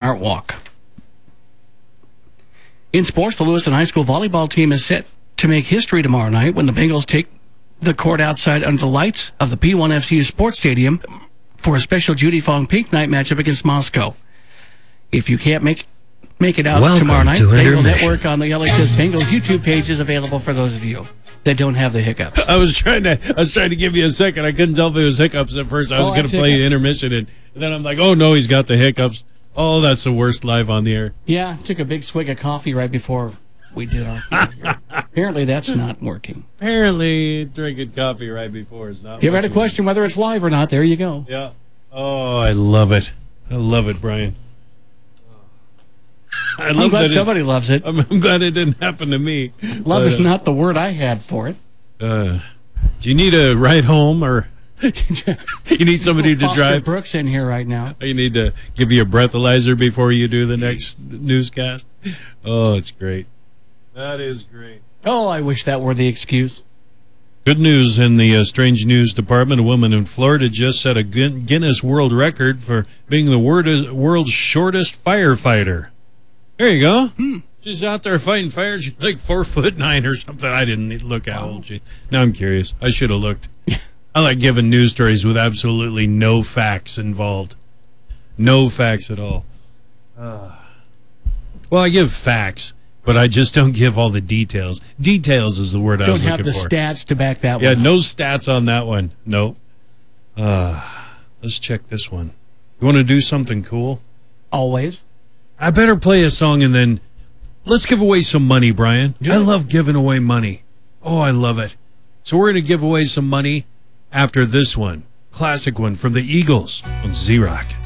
Heart Walk. In sports, the Lewiston High School volleyball team is set to make history tomorrow night when the Bengals take the court outside under the lights of the P1FCU Sports Stadium for a special Judy Fong Pink Night matchup against Moscow. If you can't make it out tomorrow night, Bengal Network on the LHS Bengals YouTube page is available for those of you that don't have the hiccups. I was trying to give you a second. I couldn't tell if it was hiccups at first. I was going to play intermission, and then I'm like, oh no, he's got the hiccups. Oh, that's the worst live on the air. Yeah, took a big swig of coffee right before we did our thing here. Apparently that's not working. Apparently drinking coffee right before is not. You ever had a question whether it's live or not? There you go. Yeah. Oh, I love it. I love it, Brian. I'm glad somebody loves it. I'm glad it didn't happen to me. Love is not the word I had for it. Do you need a ride home, or you need somebody to drive? Brooks in here right now. You need to give you a breathalyzer before you do the next newscast. Oh, it's great. That is great. Oh, I wish that were the excuse. Good news in the strange news department. A woman in Florida just set a Guinness World Record for being the world's shortest firefighter. There you go. She's out there fighting fires. She's like 4'9" or something. I didn't look how old she is. Now I'm curious. I should have looked. I like giving news stories with absolutely no facts involved. No facts at all. Well, I give facts, but I just don't give all the details. Details is the word I was looking for. Don't have the stats to back that one. Yeah, no stats on that one. Nope. Let's check this one. You want to do something cool? Always. I better play a song and then let's give away some money, Brian. I love giving away money. Oh, I love it. So we're going to give away some money after this one. Classic one from the Eagles on Z-Rock.